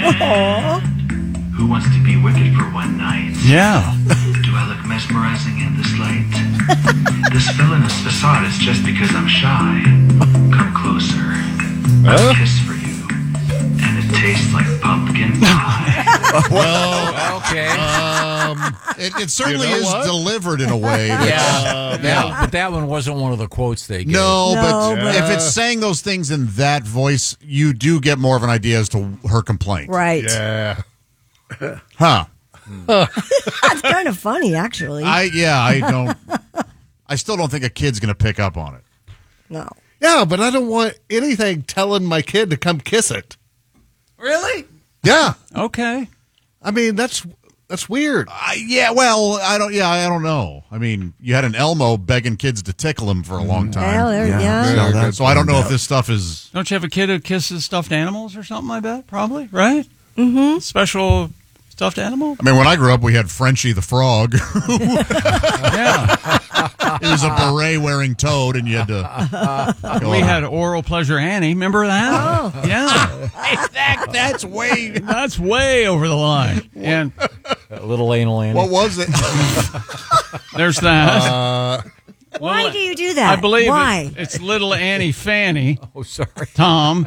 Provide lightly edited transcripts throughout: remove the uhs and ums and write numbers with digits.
Who wants to be wicked for one night? Yeah. Do I look mesmerizing in this light? This villainous facade is just because I'm shy. Come closer. I'll kiss for you. And it tastes like pumpkin pie. Well, Okay. it certainly You know is what? delivered in a way. That's, But that one wasn't one of the quotes they gave. No, No, but but- if it's saying those things in that voice, you do get more of an idea as to her complaint. Right. Yeah. Huh. That's kind of funny, actually. I still don't think a kid's going to pick up on it. No. Yeah, but I don't want anything telling my kid to come kiss it. Really? Yeah. Okay. I mean, that's weird. I don't know. I mean, you had an Elmo begging kids to tickle him for a long Well, time. yeah. So I don't know if this stuff is... Don't you have a kid who kisses stuffed animals or something? I bet, probably, right? Mm-hmm. Special stuffed animal. I mean, when I grew up, we had Frenchie the frog. Yeah. He was a beret-wearing toad, and you had to... We had Oral Pleasure Annie. Remember that? Oh. Yeah. That's way... That's way over the line. And Little anal Annie. What was it? there's that. Why do you do that? I believe Why? it's Little Annie Fanny. Oh, sorry. Tom.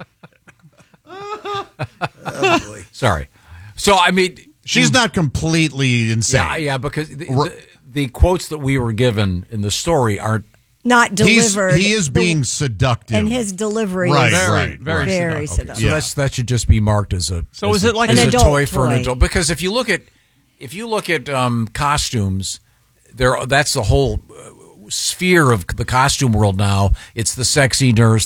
Sorry. So, I mean... She's not completely insane. Yeah, because the quotes that we were given in the story aren't... Not delivered. He is being seductive. And his delivery Right, is right, very very seductive. seductive. So that should just be marked as a... So is it like An as a adult toy for an toy. adult? Because if you look at costumes, that's the whole sphere of the costume world now. It's the sexy nurse,